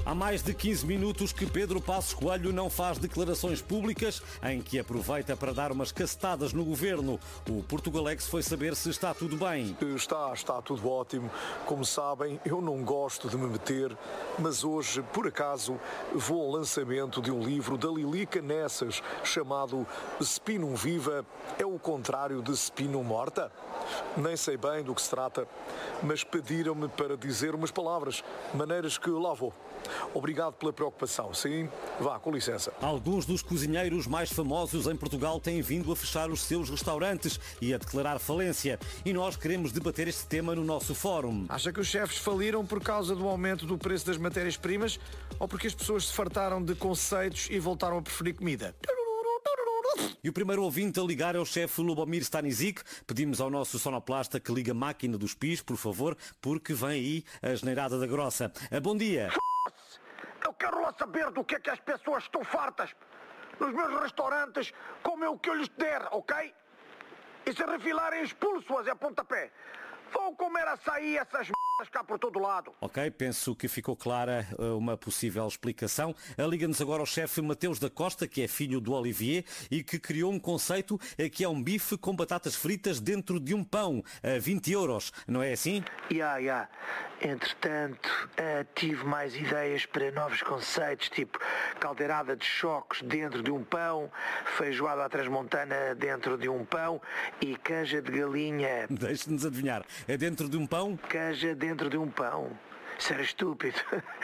Há mais de 15 minutos que Pedro Passos Coelho não faz declarações públicas em que aproveita para dar umas cacetadas no governo. O Portugalex foi saber se está tudo bem. Está tudo ótimo. Como sabem, eu não gosto de me meter, mas hoje, por acaso, vou ao lançamento de um livro da Lilica Nessas, chamado Spinum Viva é o contrário de Spinum Morta? Nem sei bem do que se trata, mas pediram-me para dizer umas palavras, maneiras que lá vou. Obrigado pela preocupação. Sim, vá, com licença. Alguns dos cozinheiros mais famosos em Portugal têm vindo a fechar os seus restaurantes e a declarar falência. E nós queremos debater este tema no nosso fórum. Acha que os chefes faliram por causa do aumento do preço das matérias-primas ou porque as pessoas se fartaram de conceitos e voltaram a preferir comida? E o primeiro ouvinte a ligar é o chefe Lubomir Stanisic. Pedimos ao nosso sonoplasta que ligue a máquina dos pis, por favor, porque vem aí a asneirada da grossa. Bom dia. Eu quero lá saber do que é que as pessoas estão fartas. Nos meus restaurantes, comem o que eu lhes der, ok? E se refilarem, expulso-as a pontapé. Vão comer açaí, essas m****s cá por todo lado. Ok, penso que ficou clara uma possível explicação. Liga-nos agora o chefe Mateus da Costa, que é filho do Olivier e que criou um conceito que é um bife com batatas fritas dentro de um pão, a 20 euros. Não é assim? Entretanto, tive mais ideias para novos conceitos, tipo caldeirada de choques dentro de um pão, feijoada à transmontana dentro de um pão e canja de galinha. Deixe-nos adivinhar. É dentro de um pão? Canja dentro de um pão. Isso era estúpido.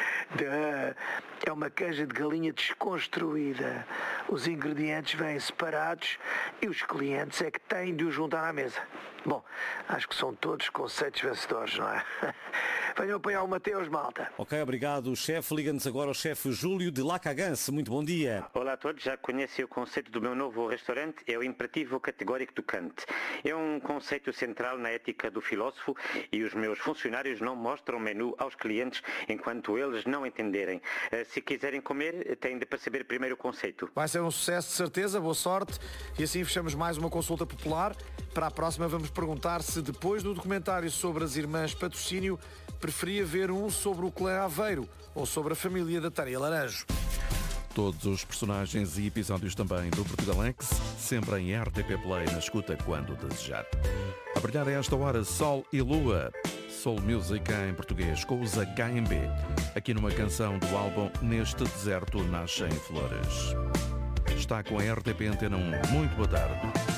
É uma canja de galinha desconstruída. Os ingredientes vêm separados e os clientes é que têm de os juntar à mesa. Bom, acho que são todos conceitos vencedores, não é? Venham apoiar o Mateus, malta. Ok, obrigado, chefe. Liga-nos agora o chefe Júlio de Lacaganse. Muito bom dia. Olá a todos, já conhecem o conceito do meu novo restaurante? É o imperativo categórico do Kant. É um conceito central na ética do filósofo e os meus funcionários não mostram o menu aos clientes enquanto eles não entenderem. Se quiserem comer, têm de perceber primeiro o conceito. Vai ser um sucesso, de certeza. Boa sorte. E assim fechamos mais uma consulta popular. Para a próxima vamos perguntar se depois do documentário sobre as irmãs Patrocínio preferia ver um sobre o clã Aveiro ou sobre a família da Taria Laranjo. Todos os personagens e episódios também do Portugalex, sempre em RTP Play, na escuta quando desejar. A brilhar a esta hora, Sol e Lua. Soul Music em português, com os HMB, aqui numa canção do álbum Neste Deserto Nascem Flores. Está com a RTP Antena 1. Muito boa tarde.